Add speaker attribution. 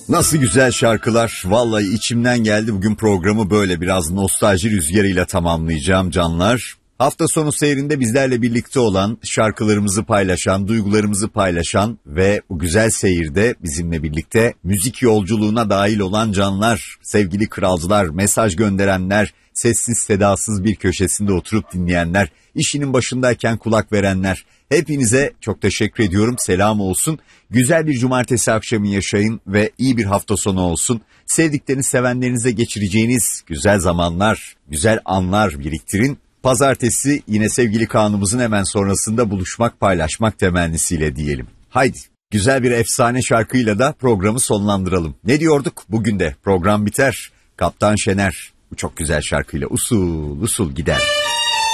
Speaker 1: Nasıl güzel şarkılar. Vallahi içimden geldi, bugün programı böyle biraz nostalji rüzgarıyla tamamlayacağım canlar. Hafta sonu seyrinde bizlerle birlikte olan, şarkılarımızı paylaşan, duygularımızı paylaşan ve bu güzel seyirde bizimle birlikte müzik yolculuğuna dahil olan canlar, sevgili kralcılar, mesaj gönderenler, sessiz sedasız bir köşesinde oturup dinleyenler, işinin başındayken kulak verenler, hepinize çok teşekkür ediyorum. Selam olsun. Güzel bir cumartesi akşamı yaşayın ve iyi bir hafta sonu olsun. Sevdikleriniz, sevenlerinize geçireceğiniz güzel zamanlar, güzel anlar biriktirin. Pazartesi yine sevgili Kaan'ımızın hemen sonrasında buluşmak, paylaşmak temennisiyle diyelim. Haydi güzel bir efsane şarkıyla da programı sonlandıralım. Ne diyorduk? Bugün de program biter. Kaptan Şener bu çok güzel şarkıyla usul usul gider.